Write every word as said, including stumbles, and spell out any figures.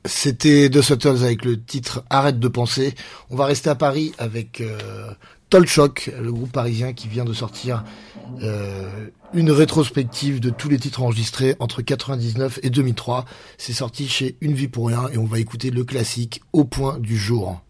C'était The Suttles avec le titre Arrête de penser. On va rester à Paris avec euh, Tolchok, le groupe parisien qui vient de sortir euh, une rétrospective de tous les titres enregistrés entre quatre-vingt-dix-neuf et deux mille trois. C'est sorti chez Une Vie pour Rien et on va écouter le classique Au point du jour.